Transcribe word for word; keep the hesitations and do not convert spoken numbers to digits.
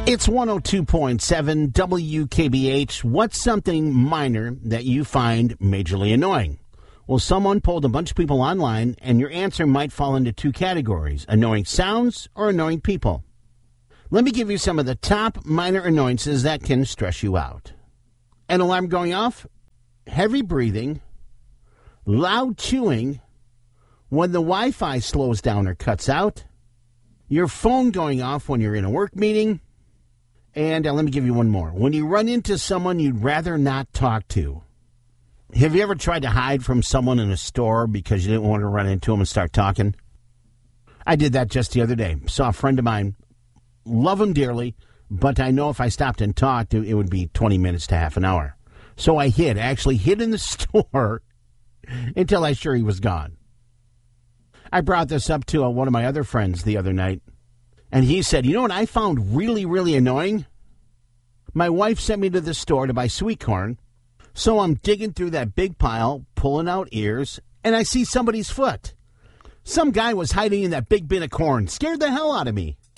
It's one oh two point seven W K B H. What's something minor that you find majorly annoying? Well, someone polled a bunch of people online, and your answer might fall into two categories: annoying sounds or annoying people. Let me give you some of the top minor annoyances that can stress you out. An alarm going off, heavy breathing, loud chewing, when the Wi-Fi slows down or cuts out, your phone going off when you're in a work meeting, and uh, let me give you one more. When you run into someone you'd rather not talk to. Have you ever tried to hide from someone in a store because you didn't want to run into them and start talking? I did that just the other day. Saw a friend of mine, love him dearly, but I know if I stopped and talked, it would be twenty minutes to half an hour. So I hid, I actually hid in the store until I was sure he was gone. I brought this up to uh, one of my other friends the other night, and he said, you know what I found really, really annoying? My wife sent me to the store to buy sweet corn, so I'm digging through that big pile, pulling out ears, and I see somebody's foot. Some guy was hiding in that big bin of corn. Scared the hell out of me.